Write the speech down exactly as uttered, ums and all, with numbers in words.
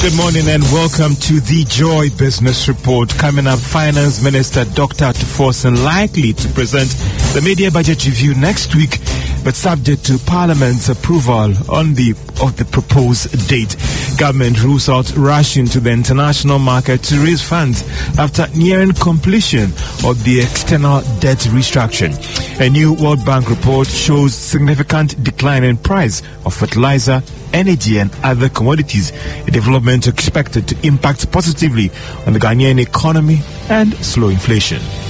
Good morning and welcome to the Joy Business Report. Coming up, Finance Minister Doctor Tuforson likely to present the media budget review next week, but subject to Parliament's approval on the of the proposed date. Government rules out rushing to the international market to raise funds after nearing completion of the external debt restructuring. A new World Bank report shows significant decline in price of fertilizer, energy and other commodities, a development expected to impact positively on the Ghanaian economy and slow inflation.